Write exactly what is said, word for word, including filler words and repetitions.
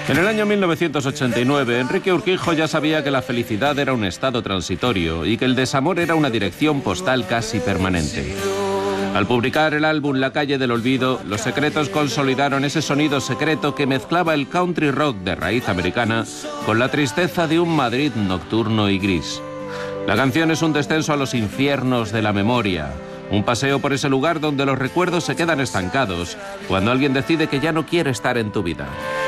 En el año mil novecientos ochenta y nueve, Enrique Urquijo ya sabía que la felicidad era un estado transitorio y que el desamor era una dirección postal casi permanente. Al publicar el álbum La calle del olvido, Los Secretos consolidaron ese sonido secreto que mezclaba el country rock de raíz americana con la tristeza de un Madrid nocturno y gris. La canción es un descenso a los infiernos de la memoria, un paseo por ese lugar donde los recuerdos se quedan estancados cuando alguien decide que ya no quiere estar en tu vida.